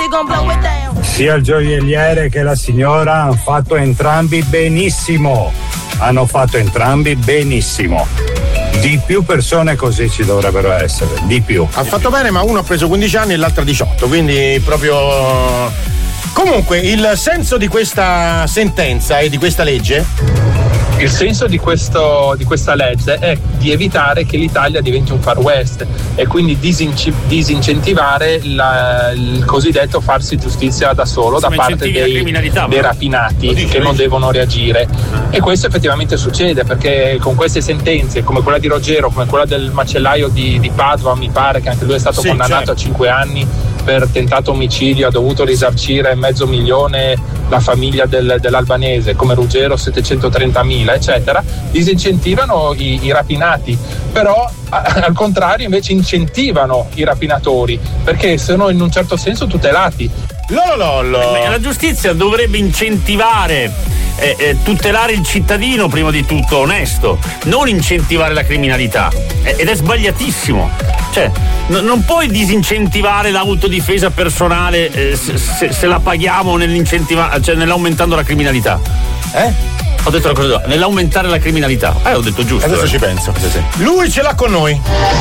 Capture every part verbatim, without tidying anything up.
Sia il gioielliere che la signora hanno fatto entrambi benissimo. Hanno fatto entrambi benissimo. Di più persone così ci dovrebbero essere, di più. Ha fatto bene, ma uno ha preso quindici anni e l'altra diciotto, quindi proprio. Comunque, il senso di questa sentenza e di questa legge? Il senso di, questo, di questa legge è di evitare che l'Italia diventi un far west e quindi disinci- disincentivare la, il cosiddetto farsi giustizia da solo da parte dei, dei rapinati dice, che non devono reagire. E questo effettivamente succede, perché con queste sentenze, come quella di Roggero, come quella del macellaio di, di Padova, mi pare che anche lui è stato sì, condannato certo. a cinque anni per tentato omicidio, ha dovuto risarcire mezzo milione la famiglia del, dell'albanese, come Ruggero settecentotrentamila, eccetera, disincentivano i, i rapinati, però a, al contrario invece incentivano i rapinatori, perché sono in un certo senso tutelati. Lololo. La giustizia dovrebbe incentivare, eh, eh, tutelare il cittadino prima di tutto onesto, non incentivare la criminalità, eh, ed è sbagliatissimo. Cioè, n- non puoi disincentivare l'autodifesa personale eh, se, se, se la paghiamo nell'incentivare, cioè nell'aumentando la criminalità. Eh? Ho detto la cosa, nell'aumentare la criminalità. Eh, ho detto giusto. Adesso eh. ci penso. Sì, sì. Lui ce l'ha con noi.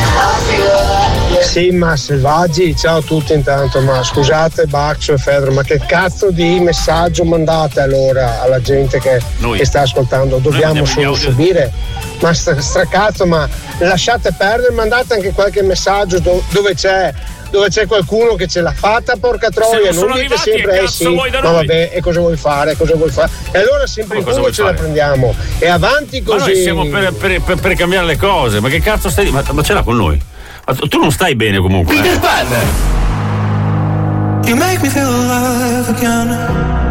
Sì, ma selvaggi, ciao a tutti intanto, ma scusate Baxo e Fedro, ma che cazzo di messaggio mandate allora alla gente che, che sta ascoltando? Dobbiamo solo subire? Ma sta, stracazzo, ma lasciate perdere, mandate anche qualche messaggio do, dove c'è dove c'è qualcuno che ce l'ha fatta, porca troia, non, non dite sempre eh sì, ma vabbè, e cosa vuoi fare, cosa vuoi fare? E allora sempre in culo ce fare? La prendiamo e avanti così. Ma noi siamo per, per, per, per cambiare le cose, ma che cazzo stai ma, ma ce l'ha con noi? Ma tu non stai bene comunque. Peter Pan. You make me feel alive again.